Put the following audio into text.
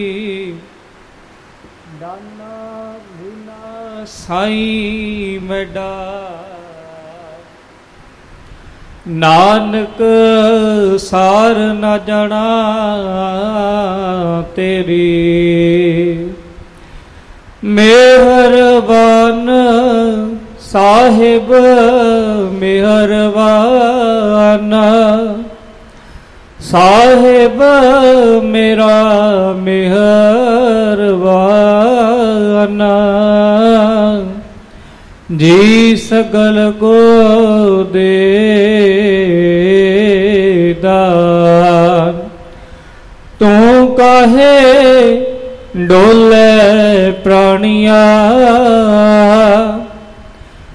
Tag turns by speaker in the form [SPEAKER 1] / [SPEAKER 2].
[SPEAKER 1] ਦਾਨਾ ਬਿਨਾ ਸਾਈਂ ਮੇਡਾ, ਨਾਨਕ ਸਾਰ ਨਾ ਜਾਣਾ ਤੇਰੀ। ਮਿਹਰਬਾਨ ਸਾਹਿਬ ਮਿਹਰਬਾਨ, ਸਾਹਿਬ ਮੇਰਾ ਮਿਹਰਬਾਨ। ਜੀ ਸਗਲ ਕੋ ਦੇ